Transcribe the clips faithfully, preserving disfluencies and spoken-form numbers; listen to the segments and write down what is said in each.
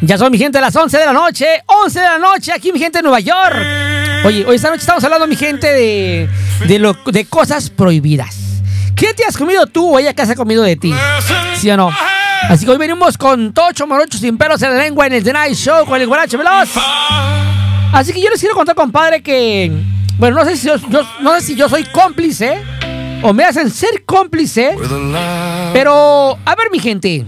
Ya son, mi gente, las once de la noche. once de la noche, aquí, mi gente, en Nueva York. Oye, hoy esta noche estamos hablando, mi gente, de, de, lo, de cosas prohibidas. ¿Qué te has comido tú o ella que has comido de ti? ¿Sí o no? Así que hoy venimos con Tocho Morocho sin pelos en la lengua en el The Night Show con el Guarache Veloz. Así que yo les quiero contar, compadre, que... Bueno, no sé si yo, yo, no sé si yo soy cómplice o me hacen ser cómplice. Pero, a ver, mi gente...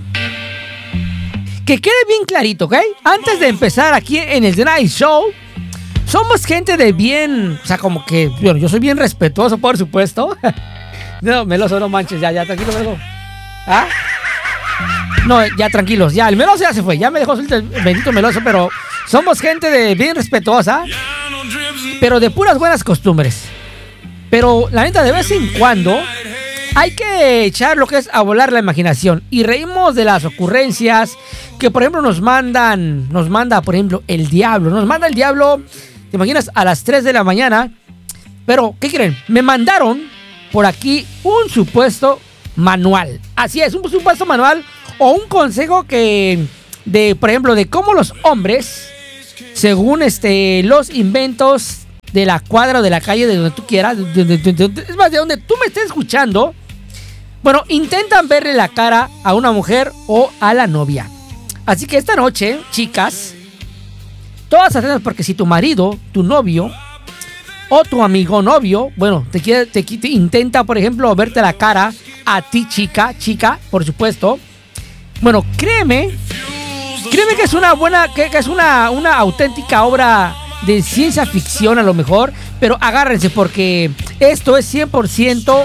Que quede bien clarito, ¿ok? Antes de empezar aquí en el The Night Show, somos gente de bien... O sea, como que... Bueno, yo soy bien respetuoso, por supuesto. No, Meloso, no manches. Ya, ya, tranquilo, Meloso. ¿Ah? No, ya, tranquilos. Ya, el Meloso ya se fue. Ya me dejó suelto el bendito Meloso, pero... Somos gente de bien respetuosa, pero de puras buenas costumbres. Pero, la neta, de vez en cuando... Hay que echar lo que es a volar la imaginación. Y reímos de las ocurrencias que, por ejemplo, nos mandan, nos manda, por ejemplo, el diablo. Nos manda el diablo, ¿te imaginas? A las tres de la mañana. Pero, ¿qué creen? Me mandaron por aquí un supuesto manual. Así es, un supuesto manual o un consejo que, de, por ejemplo, de cómo los hombres, según este, los inventos de la cuadra o de la calle, de donde tú quieras, de, de, de, de, es más, de donde tú me estés escuchando, bueno, intentan verle la cara a una mujer o a la novia. Así que esta noche, chicas, todas atentas, porque si tu marido, tu novio o tu amigo novio, bueno, te quiere, te, te intenta, por ejemplo, verte la cara a ti, chica, chica, por supuesto. Bueno, créeme, créeme que es una buena, que, que es una, una auténtica obra de ciencia ficción a lo mejor, pero agárrense porque esto es cien por ciento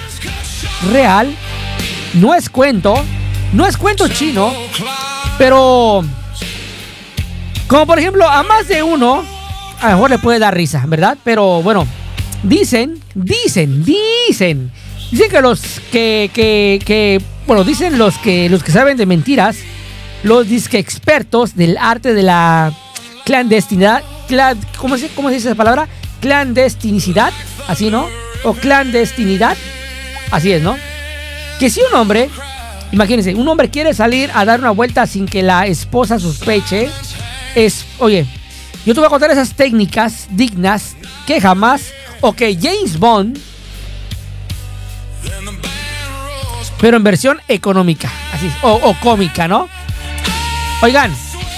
real, no es cuento, no es cuento chino, pero como por ejemplo a más de uno a lo mejor le puede dar risa, ¿verdad? Pero bueno, dicen, dicen, dicen, dicen que los que, que, que bueno, dicen los que, los que saben de mentiras, los disque expertos del arte de la clandestinidad, clan, ¿cómo se, cómo se dice esa palabra? Clandestinicidad, así, ¿no? O clandestinidad, así es, ¿no? Que si un hombre, imagínense, un hombre quiere salir a dar una vuelta sin que la esposa sospeche, es, oye, yo te voy a contar esas técnicas dignas que jamás, o que James Bond, pero en versión económica, así es, o, o cómica, ¿no? Oigan,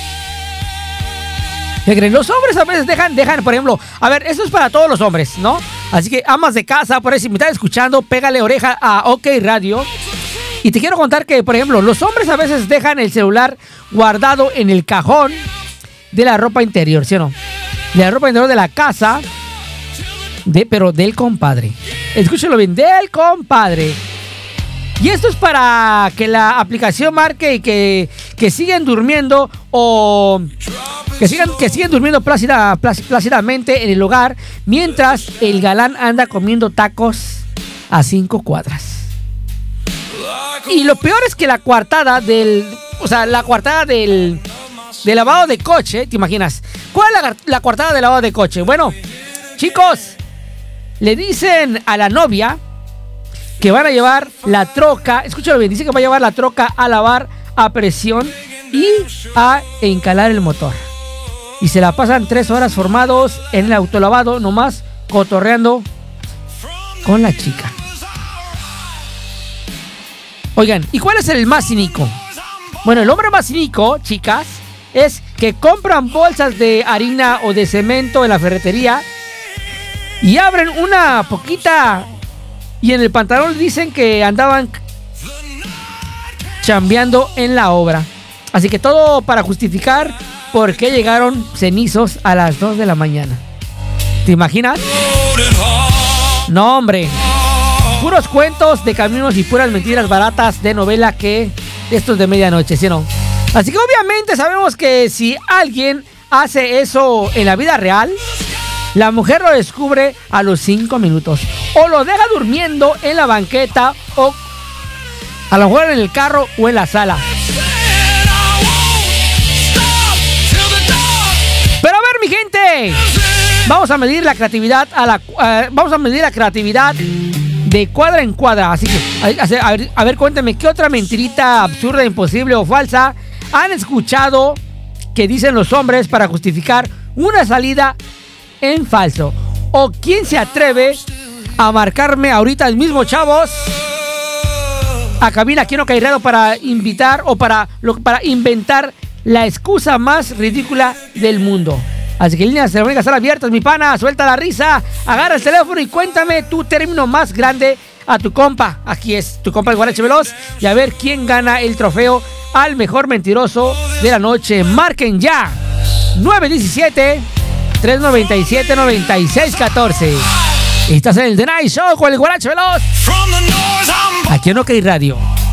los hombres a veces dejan, dejan, por ejemplo, a ver, esto es para todos los hombres, ¿no? Así que amas de casa, por ahí si me estás escuchando, pégale oreja a OK Radio. Y te quiero contar que, por ejemplo, los hombres a veces dejan el celular guardado en el cajón de la ropa interior, ¿sí o no? De la ropa interior de la casa, de, pero del compadre. Escúchalo bien, del compadre. Y esto es para que la aplicación marque que, que siguen durmiendo o que sigan, que siguen durmiendo plácida, plácidamente en el hogar mientras el galán anda comiendo tacos a cinco cuadras. Y lo peor es que la coartada del, o sea, la coartada del, del lavado de coche, ¿te imaginas? ¿Cuál es la, la coartada del lavado de coche? Bueno, chicos, le dicen a la novia que van a llevar la troca, escúchalo bien, dice que va a llevar la troca a lavar a presión y a encalar el motor. Y se la pasan tres horas formados en el autolavado, nomás cotorreando con la chica. Oigan, ¿y cuál es el más cínico? Bueno, el hombre más cínico, chicas, es que compran bolsas de harina o de cemento en la ferretería y abren una poquita... Y en el pantalón dicen que andaban chambeando en la obra. Así que todo para justificar por qué llegaron cenizos a las dos de la mañana. ¿Te imaginas? No, hombre. Puros cuentos de caminos y puras mentiras baratas de novela que estos de medianoche, ¿sí o no? Así que obviamente sabemos que si alguien hace eso en la vida real, la mujer lo descubre a los cinco minutos. O lo deja durmiendo en la banqueta o a lo mejor en el carro o en la sala. Pero a ver, mi gente, vamos a medir la creatividad a la uh, vamos a medir la creatividad de cuadra en cuadra. Así que a, a, ver, a ver, cuéntame qué otra mentirita absurda, imposible o falsa han escuchado que dicen los hombres para justificar una salida en falso? ¿O quién se atreve a marcarme ahorita mismo, chavos, a cabina aquí en Ocairrado para invitar o para, lo, para inventar la excusa más ridícula del mundo? Así que líneas telefónicas están abiertas, mi pana. Suelta la risa, agarra el teléfono y cuéntame tu término más grande a tu compa. Aquí es tu compa el Guarache Veloz. Y a ver quién gana el trofeo al mejor mentiroso de la noche. Marquen ya. nueve uno siete, tres nueve siete, nueve seis uno cuatro. Estás en el The Night Show con el Guarache Veloz. Aquí en OK Radio.